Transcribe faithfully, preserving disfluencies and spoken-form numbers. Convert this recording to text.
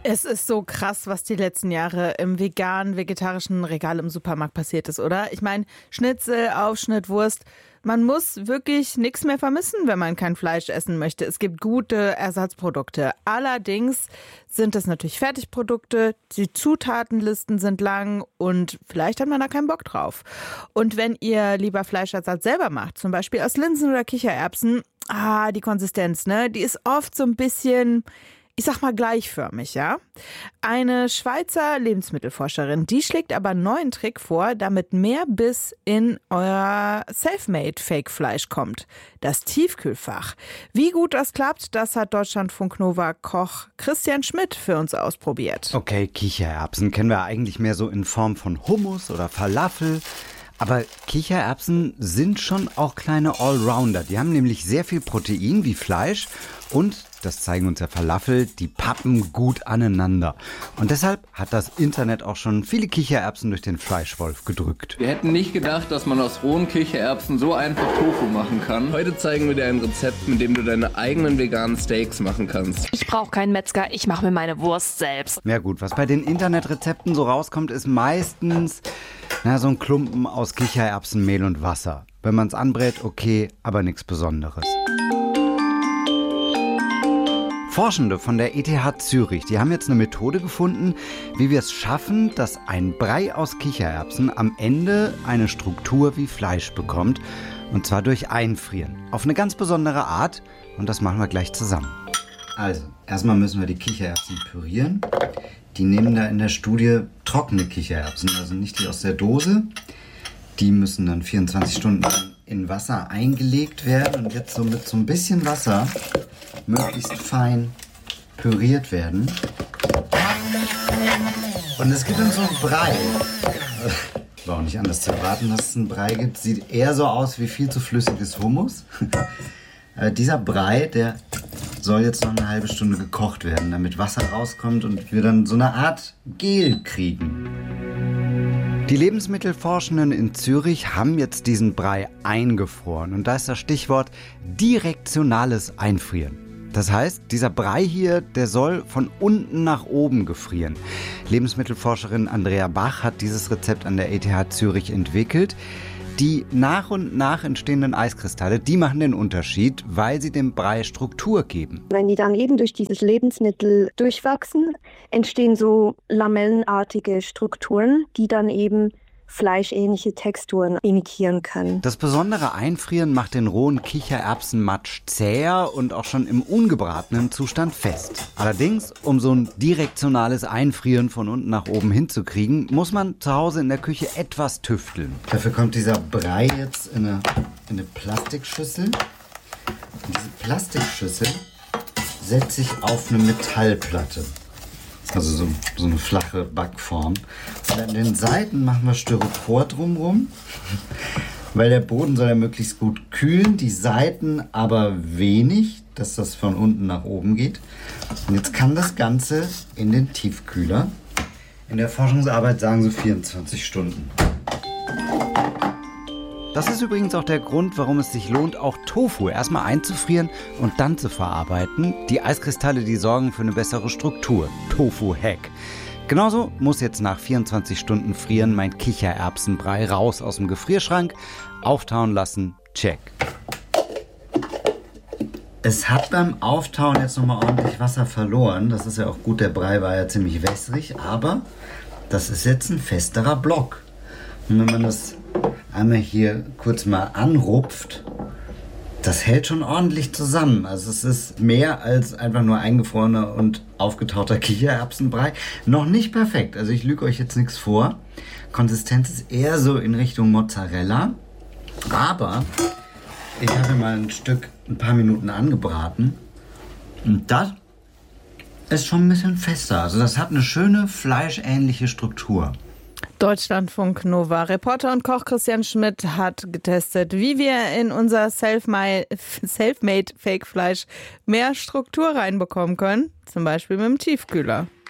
Es ist so krass, was die letzten Jahre im veganen, vegetarischen Regal im Supermarkt passiert ist, oder? Ich meine, Schnitzel, Aufschnitt, Wurst. Man muss wirklich nichts mehr vermissen, wenn man kein Fleisch essen möchte. Es gibt gute Ersatzprodukte. Allerdings sind es natürlich Fertigprodukte, die Zutatenlisten sind lang und vielleicht hat man da keinen Bock drauf. Und wenn ihr lieber Fleischersatz selber macht, zum Beispiel aus Linsen oder Kichererbsen, ah, die Konsistenz, ne, die ist oft so ein bisschen, ich sag mal, gleichförmig, ja. Eine Schweizer Lebensmittelforscherin, die schlägt aber einen neuen Trick vor, damit mehr Biss in euer Selfmade-Fake-Fleisch kommt. Das Tiefkühlfach. Wie gut das klappt, das hat Deutschlandfunk Nova Koch Christian Schmidt für uns ausprobiert. Okay, Kichererbsen kennen wir eigentlich mehr so in Form von Hummus oder Falafel. Aber Kichererbsen sind schon auch kleine Allrounder. Die haben nämlich sehr viel Protein wie Fleisch und, das zeigen uns ja Falafel, die pappen gut aneinander. Und deshalb hat das Internet auch schon viele Kichererbsen durch den Fleischwolf gedrückt. Wir hätten nicht gedacht, dass man aus rohen Kichererbsen so einfach Tofu machen kann. Heute zeigen wir dir ein Rezept, mit dem du deine eigenen veganen Steaks machen kannst. Ich brauche keinen Metzger, ich mache mir meine Wurst selbst. Ja gut, was bei den Internetrezepten so rauskommt, ist meistens na, so ein Klumpen aus Kichererbsenmehl und Wasser. Wenn man es anbrät, okay, aber nichts Besonderes. Forschende von der E T H Zürich, die haben jetzt eine Methode gefunden, wie wir es schaffen, dass ein Brei aus Kichererbsen am Ende eine Struktur wie Fleisch bekommt. Und zwar durch Einfrieren. Auf eine ganz besondere Art. Und das machen wir gleich zusammen. Also, erstmal müssen wir die Kichererbsen pürieren. Die nehmen da in der Studie trockene Kichererbsen, also nicht die aus der Dose. Die müssen dann vierundzwanzig Stunden in Wasser eingelegt werden und jetzt so mit so ein bisschen Wasser möglichst fein püriert werden. Und es gibt dann so einen Brei. War auch nicht anders zu erwarten, dass es einen Brei gibt. Sieht eher so aus wie viel zu flüssiges Hummus. äh, dieser Brei, der soll jetzt noch eine halbe Stunde gekocht werden, damit Wasser rauskommt und wir dann so eine Art Gel kriegen. Die Lebensmittelforschenden in Zürich haben jetzt diesen Brei eingefroren. Und da ist das Stichwort direktionales Einfrieren. Das heißt, dieser Brei hier, der soll von unten nach oben gefrieren. Lebensmittelforscherin Andrea Bach hat dieses Rezept an der E T H Zürich entwickelt. Die nach und nach entstehenden Eiskristalle, die machen den Unterschied, weil sie dem Brei Struktur geben. Wenn die dann eben durch dieses Lebensmittel durchwachsen, entstehen so lamellenartige Strukturen, die dann eben fleischähnliche Texturen imitieren können. Das besondere Einfrieren macht den rohen Kichererbsenmatsch zäher und auch schon im ungebratenen Zustand fest. Allerdings, um so ein direktionales Einfrieren von unten nach oben hinzukriegen, muss man zu Hause in der Küche etwas tüfteln. Dafür kommt dieser Brei jetzt in eine, in eine Plastikschüssel. Und diese Plastikschüssel setze ich auf eine Metallplatte. Also so, so eine flache Backform. Und an den Seiten machen wir Styropor drumrum, weil der Boden soll ja möglichst gut kühlen, die Seiten aber wenig, dass das von unten nach oben geht. Und jetzt kann das Ganze in den Tiefkühler. In der Forschungsarbeit sagen sie vierundzwanzig Stunden. Das ist übrigens auch der Grund, warum es sich lohnt, auch Tofu erstmal einzufrieren und dann zu verarbeiten. Die Eiskristalle, die sorgen für eine bessere Struktur. Tofu-Hack. Genauso muss jetzt nach vierundzwanzig Stunden Frieren mein Kichererbsenbrei raus aus dem Gefrierschrank, auftauen lassen, check. Es hat beim Auftauen jetzt nochmal ordentlich Wasser verloren. Das ist ja auch gut, der Brei war ja ziemlich wässrig, aber das ist jetzt ein festerer Block. Und wenn man das einmal hier kurz mal anrupft, das hält schon ordentlich zusammen. Also es ist mehr als einfach nur eingefrorener und aufgetauchter Kichererbsenbrei. Noch nicht perfekt, also ich lüge euch jetzt nichts vor. Konsistenz ist eher so in Richtung Mozzarella. Aber ich habe mal ein Stück ein paar Minuten angebraten und das ist schon ein bisschen fester. Also das hat eine schöne fleischähnliche Struktur. Deutschlandfunk Nova Reporter und Koch Christian Schmidt hat getestet, wie wir in unser Selfmade Fake Fleisch mehr Struktur reinbekommen können, zum Beispiel mit dem Tiefkühler.